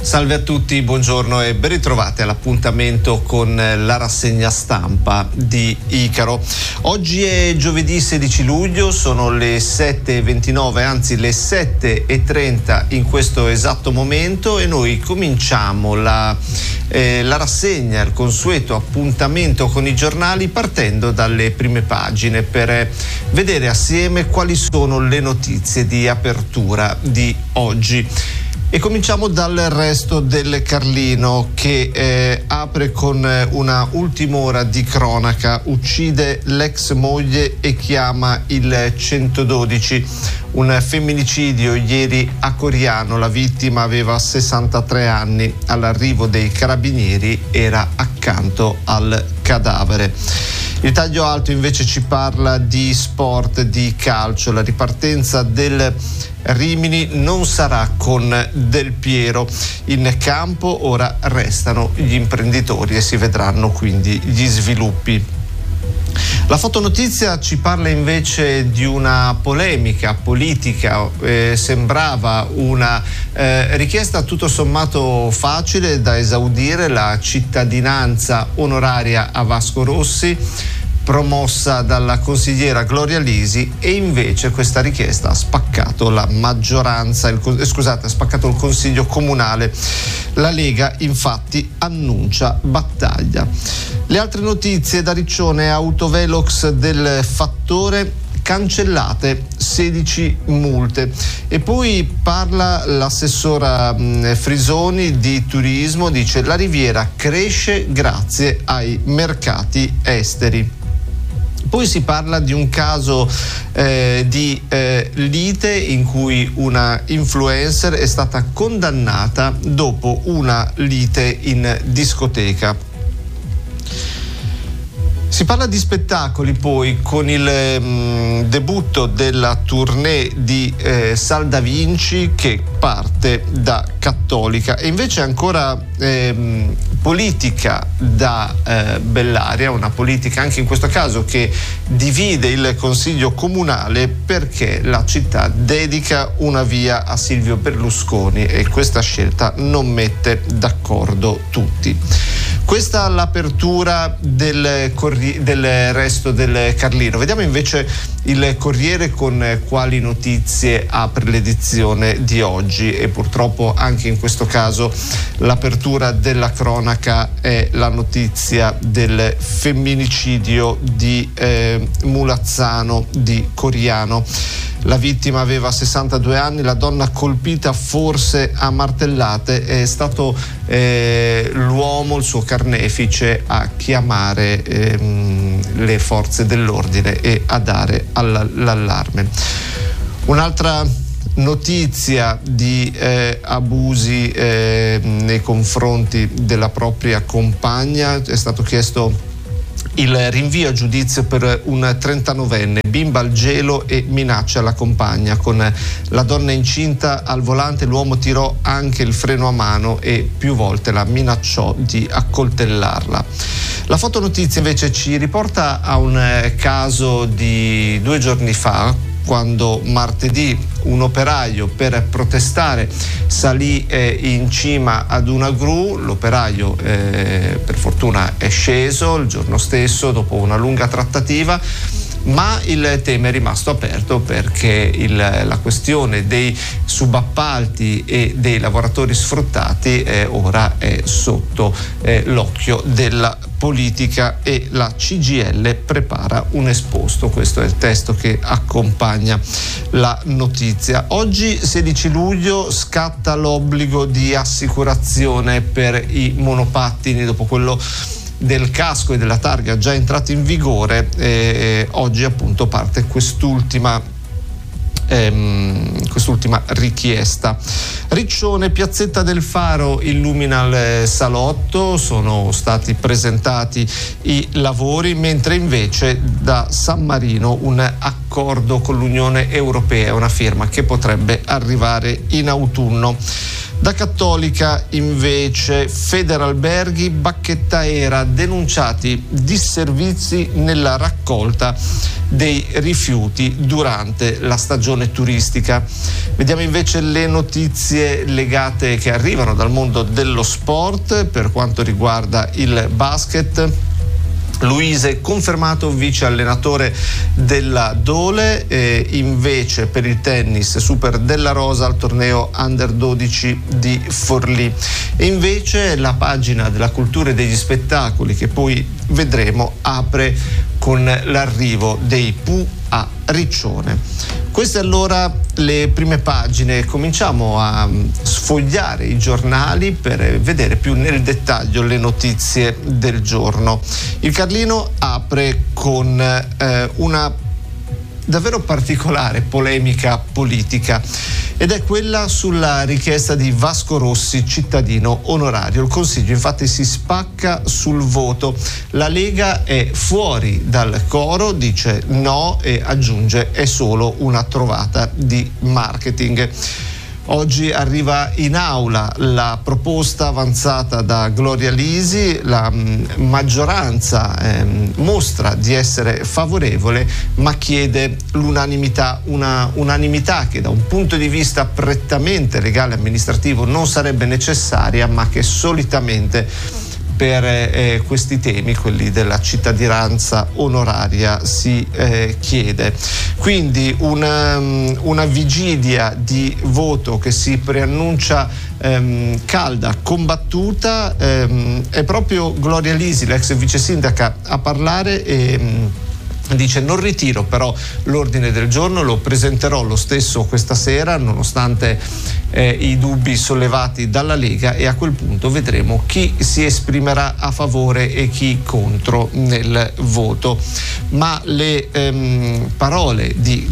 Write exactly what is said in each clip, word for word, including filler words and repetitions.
Salve a tutti, buongiorno e ben ritrovati all'appuntamento con la rassegna stampa di Icaro. Oggi è giovedì sedici luglio, sono le sette e ventinove, anzi le sette e trenta in questo esatto momento, e noi cominciamo la, eh, la rassegna, il consueto appuntamento con i giornali, partendo dalle prime pagine per vedere assieme quali sono le notizie di apertura di oggi. E cominciamo dal Resto del Carlino, che eh, apre con una ultima ora di cronaca. Uccide l'ex moglie e chiama il centododici. Un femminicidio ieri a Coriano, la vittima aveva sessantatré anni. All'arrivo dei carabinieri era accanto al cadavere. Il Taglio Alto invece ci parla di sport, di calcio. La ripartenza del Rimini non sarà con Del Piero in campo, ora restano gli imprenditori e si vedranno quindi gli sviluppi. La fotonotizia ci parla invece di una polemica politica, eh, sembrava una eh, richiesta tutto sommato facile da esaudire, la cittadinanza onoraria a Vasco Rossi, promossa dalla consigliera Gloria Lisi, e invece questa richiesta ha spaccato la maggioranza, il, eh, scusate, ha spaccato il Consiglio Comunale. La Lega infatti annuncia battaglia. Le altre notizie da Riccione: autovelox del fattore, cancellate sedici multe. E poi parla l'assessora mh, Frisoni di turismo, dice la Riviera cresce grazie ai mercati esteri. Poi si parla di un caso eh, di eh, lite in cui una influencer è stata condannata dopo una lite in discoteca. Si parla di spettacoli poi, con il mh, debutto della tournée di eh, Sal da Vinci, che parte da Cattolica, e invece ancora eh, politica da eh, Bellaria, una politica anche in questo caso che divide il Consiglio Comunale, perché la città dedica una via a Silvio Berlusconi e questa scelta non mette d'accordo tutti. Questa è l'apertura del, del Resto del Carlino. Vediamo invece il Corriere con quali notizie apre l'edizione di oggi, e purtroppo anche in questo caso l'apertura della cronaca è la notizia del femminicidio di eh, Mulazzano di Coriano. La vittima aveva sessantadue anni, la donna colpita forse a martellate è stato eh, l'uomo, il suo carnefice, a chiamare ehm, le forze dell'ordine e a dare l'allarme. Un'altra notizia di eh, abusi eh, nei confronti della propria compagna: è stato chiesto il rinvio a giudizio per un trentanovenne, bimba al gelo e minaccia la compagna. Con la donna incinta al volante, l'uomo tirò anche il freno a mano e più volte la minacciò di accoltellarla. La fotonotizia invece ci riporta a un caso di due giorni fa, quando martedì un operaio, per protestare, salì eh, in cima ad una gru. L'operaio eh, per fortuna è sceso il giorno stesso dopo una lunga trattativa, ma il tema è rimasto aperto perché il, la questione dei subappalti e dei lavoratori sfruttati eh, ora è sotto eh, l'occhio della politica, e la C G I L prepara un esposto. Questo è il testo che accompagna la notizia. Oggi sedici luglio scatta l'obbligo di assicurazione per i monopattini dopo quello del casco e della targa già entrato in vigore. E oggi appunto parte quest'ultima Ehm, quest'ultima richiesta. Riccione, piazzetta del Faro illumina il salotto, sono stati presentati i lavori, mentre invece da San Marino un accordo con l'Unione Europea, una firma che potrebbe arrivare in autunno. Da Cattolica invece Federalberghi, Bacchettaera, denunciati disservizi nella raccolta dei rifiuti durante la stagione turistica. Vediamo invece le notizie legate che arrivano dal mondo dello sport per quanto riguarda il basket. Luise confermato vice allenatore della Dole, e invece per il tennis Super Della Rosa al torneo Under dodici di Forlì. E invece la pagina della cultura e degli spettacoli, che poi vedremo, apre con l'arrivo dei Pooh a Riccione. Queste allora le prime pagine. Cominciamo a sfogliare i giornali per vedere più nel dettaglio le notizie del giorno. Il Carlino apre con eh, una davvero particolare polemica politica, ed è quella sulla richiesta di Vasco Rossi cittadino onorario. Il Consiglio infatti si spacca sul voto. La Lega è fuori dal coro, dice no e aggiunge è solo una trovata di marketing. Oggi arriva in aula la proposta avanzata da Gloria Lisi, la mh, maggioranza ehm, mostra di essere favorevole ma chiede l'unanimità, una unanimità che da un punto di vista prettamente legale e amministrativo non sarebbe necessaria, ma che solitamente per eh, questi temi, quelli della cittadinanza onoraria, si eh, chiede. Quindi una, una vigilia di voto che si preannuncia ehm, calda, combattuta. Ehm, è proprio Gloria Lisi, l'ex vice sindaca, a parlare e dice: non ritiro però l'ordine del giorno, lo presenterò lo stesso questa sera nonostante eh, i dubbi sollevati dalla Lega, e a quel punto vedremo chi si esprimerà a favore e chi contro nel voto. Ma le ehm, parole di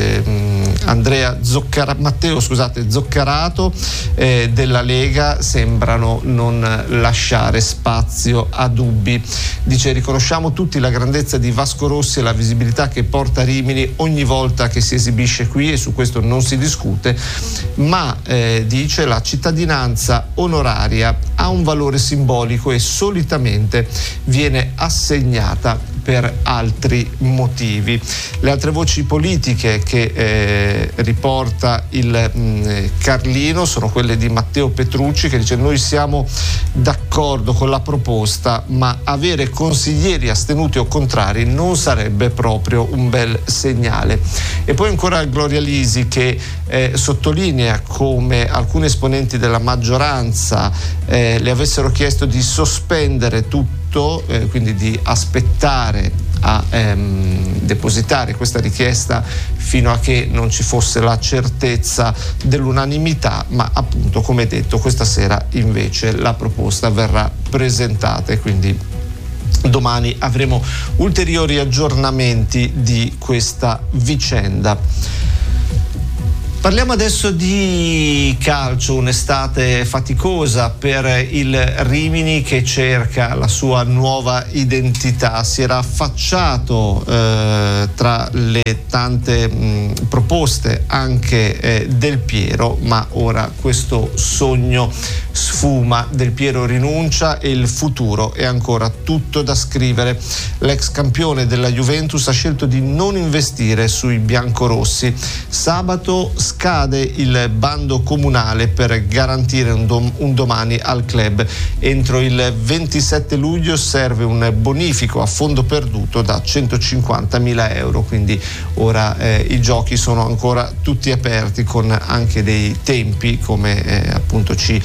ehm, Andrea Zoccara, Matteo scusate, Zoccarato eh, della Lega sembrano non lasciare spazio a dubbi. Dice: riconosciamo tutti la grandezza di Vasco Rossi e la visibilità che porta Rimini ogni volta che si esibisce qui, e su questo non si discute, ma eh, dice la cittadinanza onoraria ha un valore simbolico e solitamente viene assegnata per altri motivi. Le altre voci politiche che eh, riporta il mh, Carlino sono quelle di Matteo Petrucci, che dice: noi siamo d'accordo con la proposta, ma avere consiglieri astenuti o contrari non sarebbe proprio un bel segnale. E poi ancora Gloria Lisi, che eh, sottolinea come alcuni esponenti della maggioranza eh, le avessero chiesto di sospendere tutto, Eh, quindi di aspettare a ehm, depositare questa richiesta fino a che non ci fosse la certezza dell'unanimità, ma appunto, come detto, questa sera invece la proposta verrà presentata e quindi domani avremo ulteriori aggiornamenti di questa vicenda. Parliamo adesso di calcio, un'estate faticosa per il Rimini che cerca la sua nuova identità. Si era affacciato eh, tra le tante mh, proposte anche eh, Del Piero, ma ora questo sogno sfuma. Del Piero rinuncia e il futuro è ancora tutto da scrivere. L'ex campione della Juventus ha scelto di non investire sui biancorossi. Sabato scade il bando comunale per garantire un, dom- un domani al club. Entro il ventisette luglio serve un bonifico a fondo perduto da centocinquantamila euro, quindi ora eh, i giochi sono ancora tutti aperti, con anche dei tempi, come eh, appunto ci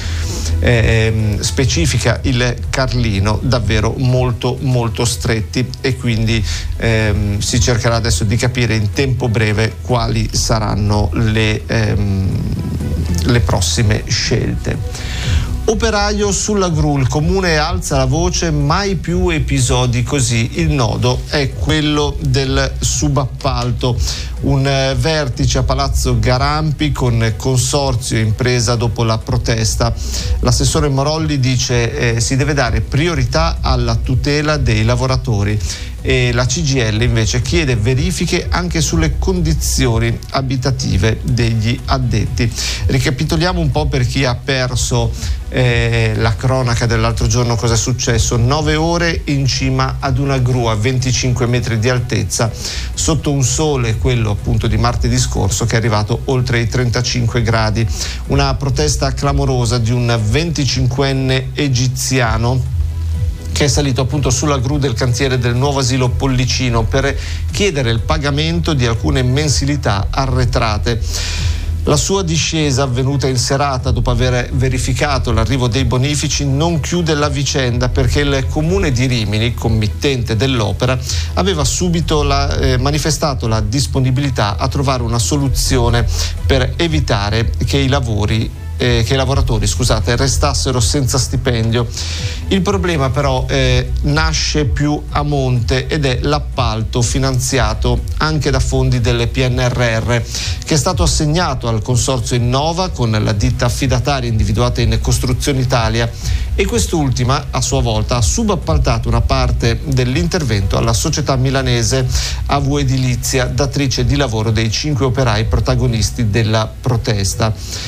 eh, specifica il Carlino, davvero molto molto stretti, e quindi ehm, si cercherà adesso di capire in tempo breve quali saranno le Ehm, le prossime scelte. Operaio sulla gru, il comune alza la voce, mai più episodi così. Il nodo è quello del subappalto. Un vertice a Palazzo Garampi con consorzio e impresa dopo la protesta. L'assessore Morolli dice eh, si deve dare priorità alla tutela dei lavoratori. e la C G I L invece chiede verifiche anche sulle condizioni abitative degli addetti. Ricapitoliamo un po' per chi ha perso eh, la cronaca dell'altro giorno. Cosa è successo? Nove ore in cima ad una gru a venticinque metri di altezza sotto un sole, quello appunto di martedì scorso, che è arrivato oltre i trentacinque gradi. Una protesta clamorosa di un venticinquenne egiziano che è salito appunto sulla gru del cantiere del nuovo asilo Pollicino per chiedere il pagamento di alcune mensilità arretrate. La sua discesa, avvenuta in serata dopo aver verificato l'arrivo dei bonifici, non chiude la vicenda, perché il comune di Rimini, committente dell'opera, aveva subito la, eh, manifestato la disponibilità a trovare una soluzione per evitare che i lavori Eh, che i lavoratori scusate, restassero senza stipendio. Il problema però eh, nasce più a monte ed è l'appalto finanziato anche da fondi del P N R R, che è stato assegnato al consorzio Innova con la ditta affidataria individuata in Costruzione Italia, e quest'ultima a sua volta ha subappaltato una parte dell'intervento alla società milanese A V Edilizia, datrice di lavoro dei cinque operai protagonisti della protesta.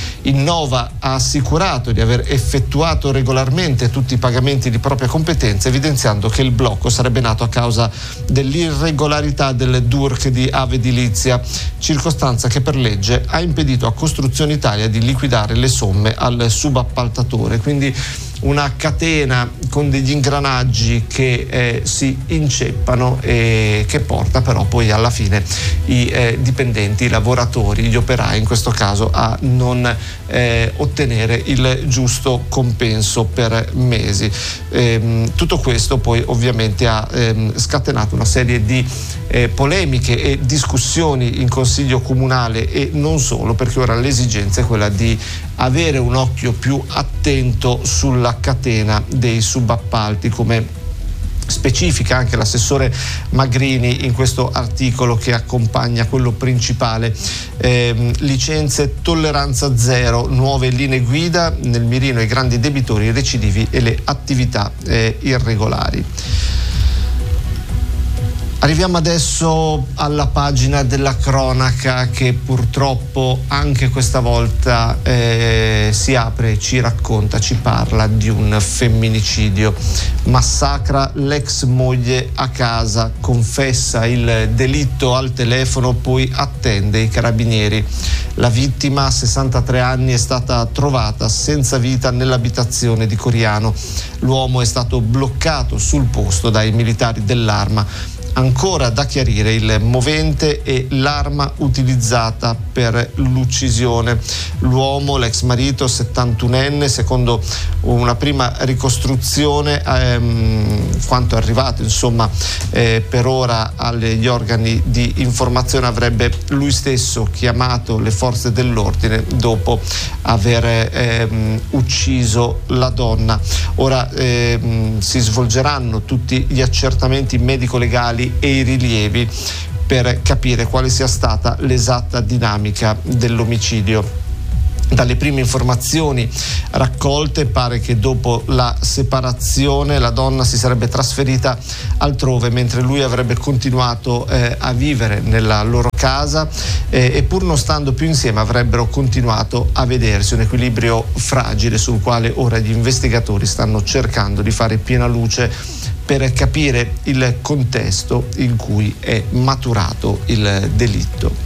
Innova ha assicurato di aver effettuato regolarmente tutti i pagamenti di propria competenza, evidenziando che il blocco sarebbe nato a causa dell'irregolarità del D U R C di A V Edilizia, circostanza che per legge ha impedito a Costruzione Italia di liquidare le somme al subappaltatore. Quindi una catena con degli ingranaggi che eh, si inceppano e che porta però poi alla fine i eh, dipendenti, i lavoratori, gli operai in questo caso a non eh, ottenere il giusto compenso per mesi. Ehm, tutto questo poi ovviamente ha ehm, scatenato una serie di eh, polemiche e discussioni in consiglio comunale e non solo, perché ora l'esigenza è quella di avere un occhio più attento sulla catena dei subappalti, come specifica anche l'assessore Magrini in questo articolo che accompagna quello principale. Eh, licenze, tolleranza zero, nuove linee guida, nel mirino i grandi debitori, i recidivi e le attività eh, irregolari. Arriviamo adesso alla pagina della cronaca che purtroppo anche questa volta eh, si apre, ci racconta, ci parla di un femminicidio. Massacra l'ex moglie a casa, confessa il delitto al telefono, poi attende i carabinieri. La vittima, sessantatré anni, è stata trovata senza vita nell'abitazione di Coriano. L'uomo è stato bloccato sul posto dai militari dell'Arma. Ancora da chiarire il movente e l'arma utilizzata per l'uccisione. L'uomo, l'ex marito, settantunenne, secondo una prima ricostruzione, ehm, quanto è arrivato insomma eh, per ora agli organi di informazione, avrebbe lui stesso chiamato le forze dell'ordine dopo aver ehm, ucciso la donna. Ora ehm, si svolgeranno tutti gli accertamenti medico-legali e i rilievi per capire quale sia stata l'esatta dinamica dell'omicidio. Dalle prime informazioni raccolte pare che dopo la separazione la donna si sarebbe trasferita altrove, mentre lui avrebbe continuato eh, a vivere nella loro casa eh, e pur non stando più insieme avrebbero continuato a vedersi. Un equilibrio fragile sul quale ora gli investigatori stanno cercando di fare piena luce per capire il contesto in cui è maturato il delitto.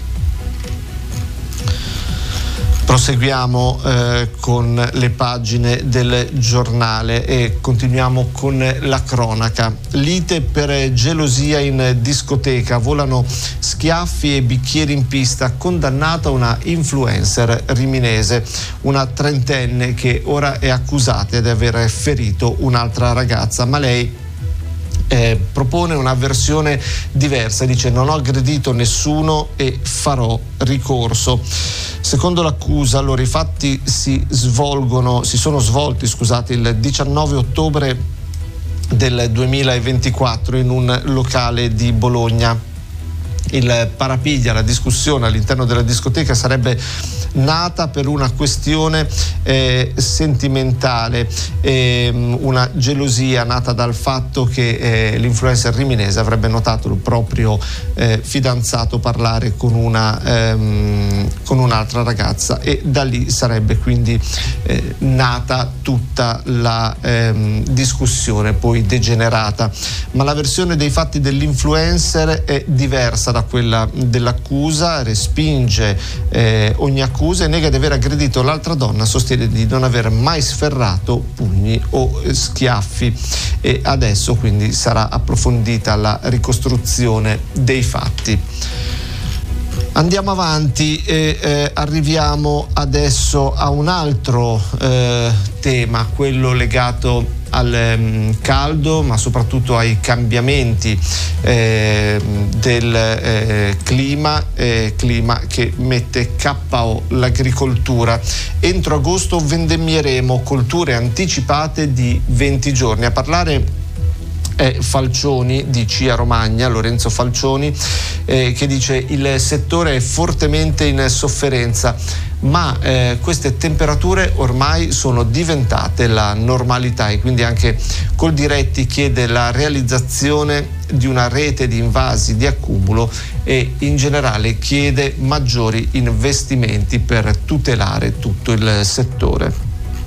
Proseguiamo eh, con le pagine del giornale e continuiamo con la cronaca. Lite per gelosia in discoteca, volano schiaffi e bicchieri in pista, condannata una influencer riminese, una trentenne che ora è accusata di aver ferito un'altra ragazza, ma lei Eh, propone una versione diversa, dice: non ho aggredito nessuno e farò ricorso. Secondo l'accusa, allora, i fatti si svolgono, si sono svolti scusate, il diciannove ottobre del duemilaventiquattro in un locale di Bologna. Il parapiglia, la discussione all'interno della discoteca sarebbe nata per una questione eh, sentimentale, eh, una gelosia nata dal fatto che eh, l'influencer riminese avrebbe notato il proprio eh, fidanzato parlare con una ehm, con un'altra ragazza, e da lì sarebbe quindi eh, nata tutta la ehm, discussione poi degenerata. Ma la versione dei fatti dell'influencer è diversa da quella dell'accusa, respinge eh, ogni accusa e nega di aver aggredito l'altra donna, sostiene di non aver mai sferrato pugni o schiaffi, e adesso quindi sarà approfondita la ricostruzione dei fatti. Andiamo avanti e eh, arriviamo adesso a un altro eh, tema, quello legato al um, caldo, ma soprattutto ai cambiamenti eh, del eh, clima, eh, clima che mette K O l'agricoltura. Entro agosto vendemmieremo colture anticipate di venti giorni. A parlare è Falcioni di C I A Romagna, Lorenzo Falcioni, eh, che dice: il settore è fortemente in sofferenza, ma eh, queste temperature ormai sono diventate la normalità, e quindi anche Coldiretti chiede la realizzazione di una rete di invasi di accumulo e in generale chiede maggiori investimenti per tutelare tutto il settore.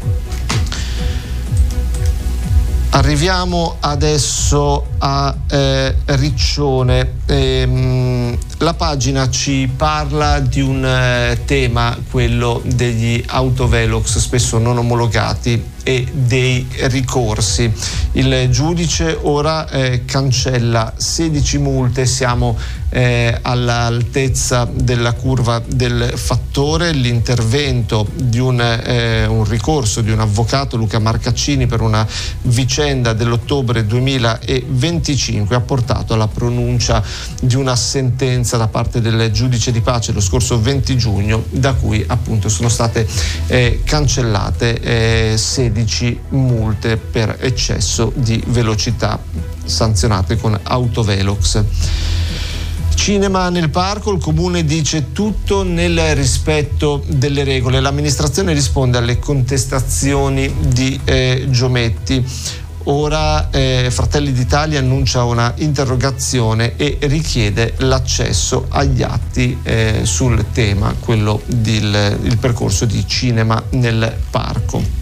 Arriviamo adesso a eh, Riccione. Ehm, la pagina ci parla di un eh, tema, quello degli autovelox spesso non omologati e dei ricorsi. Il giudice ora eh, cancella sedici multe, siamo eh, all'altezza della curva del fattore. L'intervento di un, eh, un ricorso di un avvocato, Luca Marcaccini, per una vicenda dell'ottobre duemilaventicinque ha portato alla pronuncia di una sentenza da parte del giudice di pace lo scorso venti giugno, da cui appunto sono state eh, cancellate eh, sedici multe per eccesso di velocità sanzionate con autovelox. Cinema nel parco, il comune dice tutto nel rispetto delle regole. L'amministrazione risponde alle contestazioni di eh, Giometti. Ora eh, Fratelli d'Italia annuncia una interrogazione e richiede l'accesso agli atti eh, sul tema, quello del il percorso di cinema nel parco.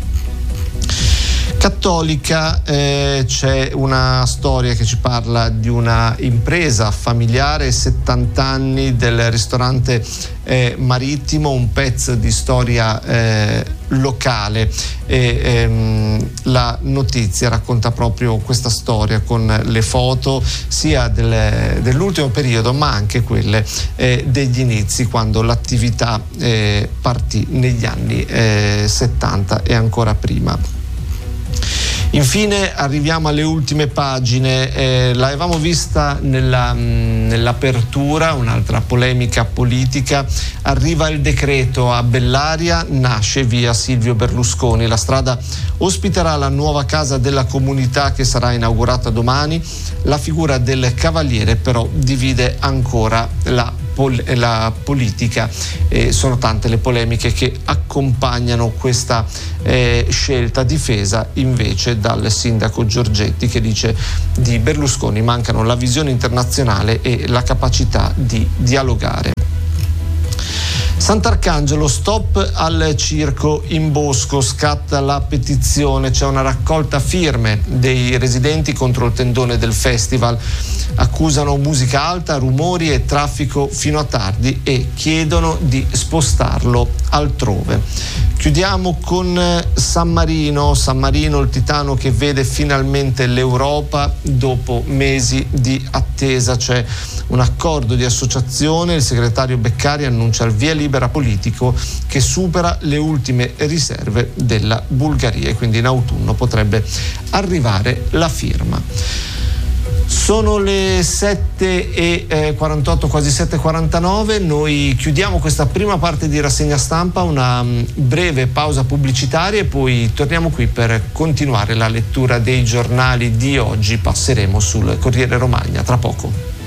Cattolica, eh, c'è una storia che ci parla di una impresa familiare, settanta anni, del ristorante eh, Marittimo, un pezzo di storia eh, locale, e ehm, la notizia racconta proprio questa storia con le foto sia del, dell'ultimo periodo, ma anche quelle eh, degli inizi, quando l'attività eh, partì negli anni eh, settanta e ancora prima. Infine arriviamo alle ultime pagine. Eh, l'avevamo vista nella, mh, nell'apertura, un'altra polemica politica. Arriva il decreto a Bellaria, nasce via Silvio Berlusconi. La strada ospiterà la nuova casa della comunità che sarà inaugurata domani. La figura del cavaliere però divide ancora la la politica. Eh, sono tante le polemiche che accompagnano questa eh, scelta, difesa invece dal sindaco Giorgetti, che dice di Berlusconi mancano la visione internazionale e la capacità di dialogare. Sant'Arcangelo, stop al circo in Bosco, scatta la petizione, c'è una raccolta firme dei residenti contro il tendone del festival. Accusano musica alta, rumori e traffico fino a tardi e chiedono di spostarlo altrove. Chiudiamo con San Marino, San Marino il titano che vede finalmente l'Europa dopo mesi di attesa. C'è un accordo di associazione, il segretario Beccari annuncia il via libera politico che supera le ultime riserve della Bulgaria, e quindi in autunno potrebbe arrivare la firma. Sono le sette e quarantotto, quasi sette e quarantanove, noi chiudiamo questa prima parte di rassegna stampa, una breve pausa pubblicitaria e poi torniamo qui per continuare la lettura dei giornali di oggi. Passeremo sul Corriere Romagna tra poco.